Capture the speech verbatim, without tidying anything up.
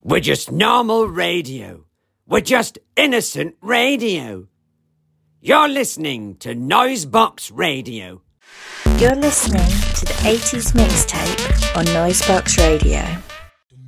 We're just normal radio. We're just innocent radio. You're listening to Noisebox Radio. You're listening to the eighties mixtape on Noisebox Radio.